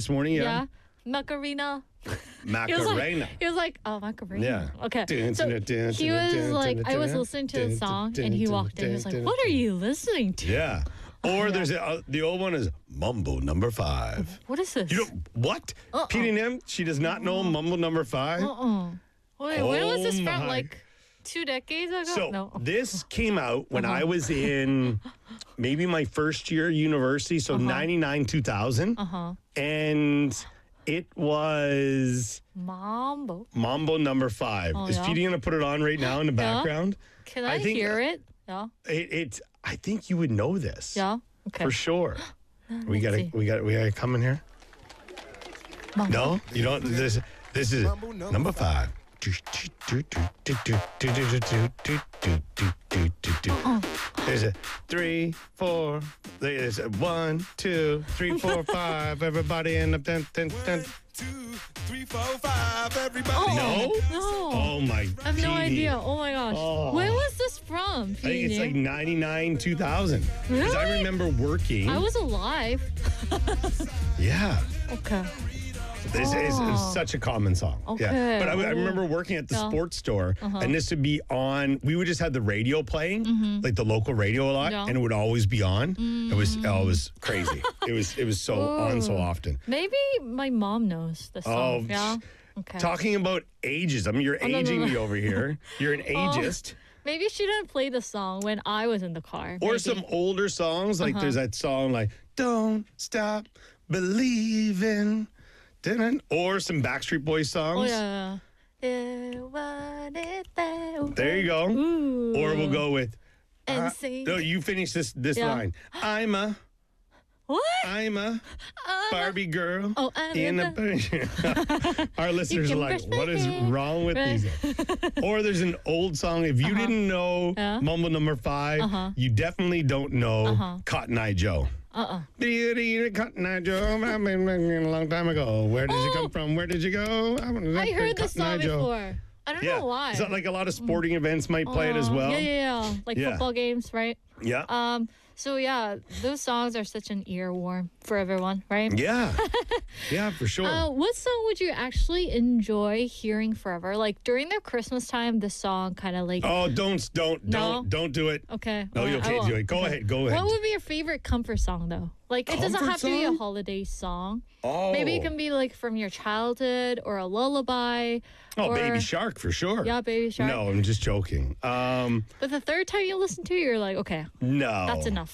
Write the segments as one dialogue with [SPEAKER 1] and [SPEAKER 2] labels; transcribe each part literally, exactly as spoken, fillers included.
[SPEAKER 1] morning. Yeah.
[SPEAKER 2] Yeah. Macarena. He was
[SPEAKER 1] Macarena.
[SPEAKER 2] like, he was like, oh, Macarena.
[SPEAKER 1] Yeah.
[SPEAKER 2] Okay.
[SPEAKER 1] Dun,
[SPEAKER 2] So
[SPEAKER 1] dun, dun,
[SPEAKER 2] he
[SPEAKER 1] dun,
[SPEAKER 2] was
[SPEAKER 1] dun,
[SPEAKER 2] like,
[SPEAKER 1] dun,
[SPEAKER 2] I was
[SPEAKER 1] dun,
[SPEAKER 2] listening to
[SPEAKER 1] dun,
[SPEAKER 2] the song,
[SPEAKER 1] dun,
[SPEAKER 2] and he
[SPEAKER 1] dun,
[SPEAKER 2] walked in. He
[SPEAKER 1] dun,
[SPEAKER 2] was like,
[SPEAKER 1] dun,
[SPEAKER 2] what are
[SPEAKER 1] dun.
[SPEAKER 2] you listening to?
[SPEAKER 1] Yeah. Or there's a, uh, the old one is Mumble Number Five.
[SPEAKER 2] What is this?
[SPEAKER 1] You don't what?
[SPEAKER 2] Uh-uh.
[SPEAKER 1] P D M, she does not know Mumble Number Five.
[SPEAKER 2] Uh-uh. Wait, when was this
[SPEAKER 1] Oh,
[SPEAKER 2] from?
[SPEAKER 1] my.
[SPEAKER 2] Like two decades ago?
[SPEAKER 1] So
[SPEAKER 2] no.
[SPEAKER 1] this came out when
[SPEAKER 2] Uh-huh.
[SPEAKER 1] I was in maybe my first year at university, so ninety-nine, two thousand.
[SPEAKER 2] Uh-huh.
[SPEAKER 1] And it was
[SPEAKER 2] Mambo.
[SPEAKER 1] Mambo Number Five.
[SPEAKER 2] Oh,
[SPEAKER 1] Is
[SPEAKER 2] yeah?
[SPEAKER 1] P D going to put it on right now in the
[SPEAKER 2] Yeah.
[SPEAKER 1] background?
[SPEAKER 2] Can
[SPEAKER 1] I
[SPEAKER 2] I,
[SPEAKER 1] think-
[SPEAKER 2] hear it? Yeah.
[SPEAKER 1] It, it, I think you would know this.
[SPEAKER 2] Yeah. Okay.
[SPEAKER 1] For sure. We
[SPEAKER 2] Let's
[SPEAKER 1] got to
[SPEAKER 2] see.
[SPEAKER 1] we got we got to come in here.
[SPEAKER 2] Mambo.
[SPEAKER 1] No, you don't. This this is number five. There's a three, four. There's a one, two, three, four, five. Everybody in the ten, ten, ten.
[SPEAKER 3] Two, three, four, five, everybody.
[SPEAKER 1] No.
[SPEAKER 2] No.
[SPEAKER 1] Oh my.
[SPEAKER 2] I have no
[SPEAKER 1] P D.
[SPEAKER 2] idea. Oh my gosh.
[SPEAKER 1] Oh.
[SPEAKER 2] When was this from?
[SPEAKER 1] I think it's like ninety-nine, two thousand. Because I
[SPEAKER 2] Really?
[SPEAKER 1] remember working.
[SPEAKER 2] I was alive.
[SPEAKER 1] Yeah.
[SPEAKER 2] Okay.
[SPEAKER 1] This is
[SPEAKER 2] Oh.
[SPEAKER 1] such a common song.
[SPEAKER 2] Okay.
[SPEAKER 1] Yeah. But I, I
[SPEAKER 2] Oh.
[SPEAKER 1] remember working at the
[SPEAKER 2] Yeah.
[SPEAKER 1] sports store,
[SPEAKER 2] Uh-huh.
[SPEAKER 1] and this would be on. We would just have the radio playing, like the local radio a lot,
[SPEAKER 2] Yeah.
[SPEAKER 1] and it would always be on. It was oh, it was crazy. it was it was so on so
[SPEAKER 2] Oh.
[SPEAKER 1] often.
[SPEAKER 2] Maybe my mom knows the song.
[SPEAKER 1] Oh,
[SPEAKER 2] yeah. Okay.
[SPEAKER 1] Talking about ages, I mean, you're
[SPEAKER 2] Oh, no, no,
[SPEAKER 1] aging
[SPEAKER 2] no.
[SPEAKER 1] me over here. You're an
[SPEAKER 2] Oh.
[SPEAKER 1] ageist.
[SPEAKER 2] Maybe she didn't play the song when I was in the car.
[SPEAKER 1] Or
[SPEAKER 2] maybe.
[SPEAKER 1] some older songs, like
[SPEAKER 2] Uh-huh.
[SPEAKER 1] there's that song like "Don't Stop Believing," didn't? Or some Backstreet Boys songs.
[SPEAKER 2] Oh yeah. yeah. What is that?
[SPEAKER 1] There you go.
[SPEAKER 2] Ooh.
[SPEAKER 1] Or we'll go with.
[SPEAKER 2] And
[SPEAKER 1] uh,
[SPEAKER 2] sing.
[SPEAKER 1] no, you finish this this
[SPEAKER 2] Yeah.
[SPEAKER 1] line. I'm a
[SPEAKER 2] What?
[SPEAKER 1] I'm a Barbie girl.
[SPEAKER 2] Oh, I'm
[SPEAKER 1] in
[SPEAKER 2] a-
[SPEAKER 1] a Our listeners are
[SPEAKER 2] can
[SPEAKER 1] like,
[SPEAKER 2] brush my
[SPEAKER 1] what is
[SPEAKER 2] hair."
[SPEAKER 1] wrong with
[SPEAKER 2] Right.
[SPEAKER 1] these? Or there's an old song. If you didn't know
[SPEAKER 2] Yeah.
[SPEAKER 1] Mumble Number Five,
[SPEAKER 2] Uh-huh.
[SPEAKER 1] you definitely don't know
[SPEAKER 2] Uh-huh.
[SPEAKER 1] Cotton Eye Joe.
[SPEAKER 2] Uh-uh.
[SPEAKER 1] Beauty, Cotton Eye Joe, I've been a long time ago. Where did you
[SPEAKER 2] Oh.
[SPEAKER 1] come from? Where did you go?
[SPEAKER 2] I heard this song before. I don't
[SPEAKER 1] Yeah.
[SPEAKER 2] know why.
[SPEAKER 1] Is that like a lot of sporting events might play it as
[SPEAKER 2] Oh,
[SPEAKER 1] well?
[SPEAKER 2] Yeah, yeah, yeah. Like
[SPEAKER 1] Yeah.
[SPEAKER 2] football games, right?
[SPEAKER 1] Yeah.
[SPEAKER 2] Um. So yeah, those songs are such an earworm for everyone, right?
[SPEAKER 1] Yeah. Yeah, for sure.
[SPEAKER 2] Uh, what song would you actually enjoy hearing forever? Like during the Christmas time, the song kind of like.
[SPEAKER 1] Oh, don't, don't,
[SPEAKER 2] No?
[SPEAKER 1] don't, don't do it.
[SPEAKER 2] Okay.
[SPEAKER 1] No, you
[SPEAKER 2] well, I
[SPEAKER 1] can't do
[SPEAKER 2] won't.
[SPEAKER 1] it. Go
[SPEAKER 2] Okay.
[SPEAKER 1] ahead, go ahead.
[SPEAKER 2] What would be your favorite comfort song though? Like it doesn't
[SPEAKER 1] Comfort
[SPEAKER 2] have to be a
[SPEAKER 1] song?
[SPEAKER 2] holiday song.
[SPEAKER 1] Oh.
[SPEAKER 2] Maybe it can be like from your childhood or a lullaby.
[SPEAKER 1] Oh,
[SPEAKER 2] or,
[SPEAKER 1] Baby Shark for sure.
[SPEAKER 2] Yeah, Baby Shark.
[SPEAKER 1] No, I'm just joking. Um,
[SPEAKER 2] But the third time you listen to it, you're like, okay,
[SPEAKER 1] no.
[SPEAKER 2] that's enough.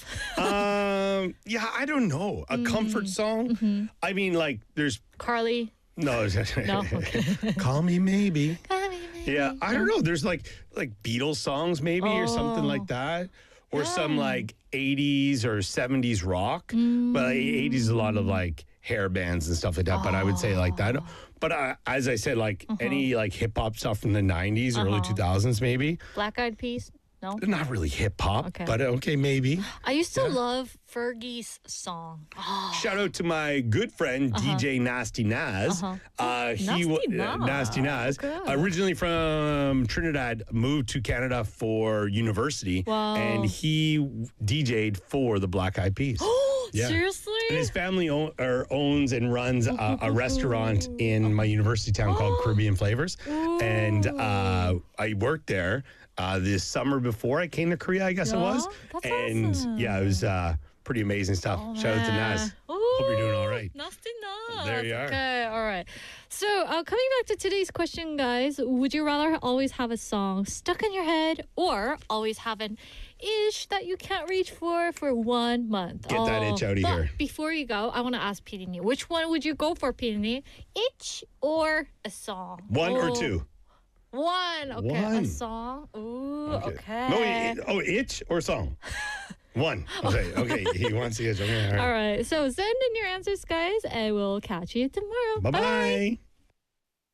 [SPEAKER 1] um, yeah, I don't know. A
[SPEAKER 2] Mm-hmm.
[SPEAKER 1] comfort song? I mean, like, there's
[SPEAKER 2] Carly.
[SPEAKER 1] no.
[SPEAKER 2] No? Okay.
[SPEAKER 1] Call me maybe.
[SPEAKER 2] Call me maybe.
[SPEAKER 1] Yeah, I don't know. There's like like Beatles songs maybe or something
[SPEAKER 2] Oh.
[SPEAKER 1] like that, or some
[SPEAKER 2] Yeah.
[SPEAKER 1] like eighties or seventies rock. But like, eighties is a lot of like hair bands and stuff like that. But I would say like that. But uh, as I said, like any like hip hop stuff from the nineties, early
[SPEAKER 2] Uh-huh.
[SPEAKER 1] two thousands, maybe.
[SPEAKER 2] Black Eyed Peas. No.
[SPEAKER 1] Not really hip hop,
[SPEAKER 2] Okay.
[SPEAKER 1] but okay, maybe.
[SPEAKER 2] I used to love Fergie's song. Oh,
[SPEAKER 1] Shout out to my good friend D J Nasty Naz.
[SPEAKER 2] Uh-huh.
[SPEAKER 1] Uh, he
[SPEAKER 2] Nasty
[SPEAKER 1] wa-
[SPEAKER 2] Naz.
[SPEAKER 1] Nasty Naz,
[SPEAKER 2] Okay.
[SPEAKER 1] originally from Trinidad, moved to Canada for university,
[SPEAKER 2] Wow.
[SPEAKER 1] and he D J'd for the Black Eyed Peas. Yeah.
[SPEAKER 2] seriously?
[SPEAKER 1] And his family own, or owns and runs a, a restaurant in my university town called Caribbean Flavors, and uh, I worked there uh, this summer before I came to Korea. I guess it
[SPEAKER 2] Yeah?
[SPEAKER 1] was,
[SPEAKER 2] That's
[SPEAKER 1] and
[SPEAKER 2] awesome.
[SPEAKER 1] yeah, it was uh, pretty amazing stuff. Shout out to Naz. Hope you're doing all right.
[SPEAKER 2] Nasty Naz.
[SPEAKER 1] There you are.
[SPEAKER 2] Okay, all right. So, uh, coming back to today's question, guys, would you rather always have a song stuck in your head or always have an itch that you can't reach for for one month?
[SPEAKER 1] Get that itch outta
[SPEAKER 2] but
[SPEAKER 1] here.
[SPEAKER 2] Before you go, I want to ask P D, which one would you go for, P D? Itch or a song?
[SPEAKER 1] One or
[SPEAKER 2] Oh,
[SPEAKER 1] two?
[SPEAKER 2] One. Okay,
[SPEAKER 1] One.
[SPEAKER 2] a song. Ooh, okay.
[SPEAKER 1] No, i- oh, itch or song? One. Okay, okay. He wants the itch. Okay, all right.
[SPEAKER 2] All right. So send in your answers, guys, and we'll catch you tomorrow.
[SPEAKER 1] Bye-bye.